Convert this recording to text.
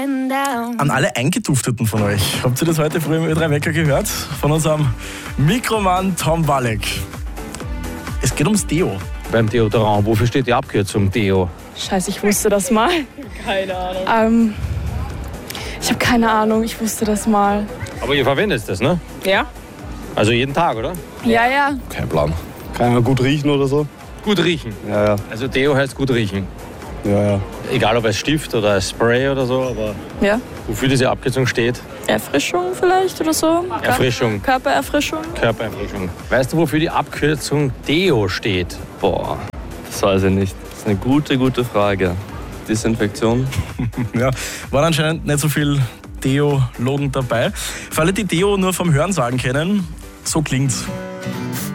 An alle Eingedufteten von euch. Habt ihr das heute früh im Ö3-Wecker gehört? Von unserem Mikroman Tom Walleck. Es geht ums Deo. Beim Deodorant, wofür steht die Abkürzung Deo? Scheiße, ich wusste das mal. Keine Ahnung. Ich habe keine Ahnung, ich wusste das mal. Aber ihr verwendet das, ne? Ja? Also jeden Tag, oder? Ja. Kein Plan. Kann man gut riechen oder so? Gut riechen. Ja. Also Deo heißt gut riechen. Ja. Egal ob als Stift oder als Spray oder so, aber Ja. wofür diese Abkürzung steht? Erfrischung vielleicht oder so? Erfrischung. Körpererfrischung? Körpererfrischung. Weißt du, wofür die Abkürzung Deo steht? Boah, das weiß ich nicht. Das ist eine gute Frage. Desinfektion? Ja, waren anscheinend nicht so viel Deo-Logen dabei. Für alle, die Deo nur vom Hörensagen kennen, so klingt's.